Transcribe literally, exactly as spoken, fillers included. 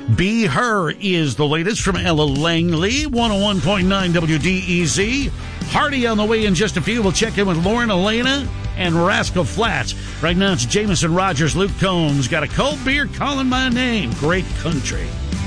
Be Her is the latest from Ella Langley, one oh one point nine W D E Z. Hardy on the way in just a few. We'll check in with Lauren Elena and Rascal Flatts. Right now it's Jameson Rogers, Luke Combs. Got a cold beer calling my name. Great country.